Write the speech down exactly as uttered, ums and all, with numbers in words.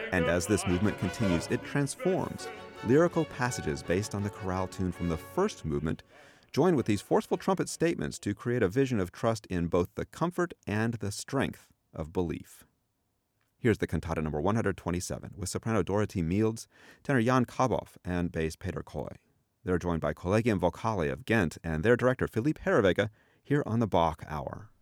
And as this movement continues, it transforms. Lyrical passages based on the chorale tune from the first movement join with these forceful trumpet statements to create a vision of trust in both the comfort and the strength of belief. Here's the cantata number one hundred twenty-seven with soprano Dorothy Mields, tenor Jan Kaboff, and bass Peter Koy. They're joined by Collegium Vocale of Ghent and their director Philippe Herreweghe here on the Bach Hour.